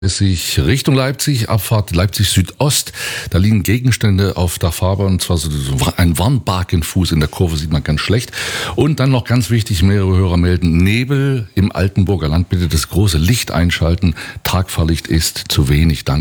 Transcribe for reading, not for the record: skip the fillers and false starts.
Richtung Leipzig, Abfahrt Leipzig Südost. Da liegen Gegenstände auf der Fahrbahn, und zwar so ein Warnbarkenfuß in der Kurve, sieht man ganz schlecht. Und dann noch ganz wichtig, mehrere Hörer melden, Nebel im Altenburger Land, bitte das große Licht einschalten. Tagfahrlicht ist zu wenig, danke.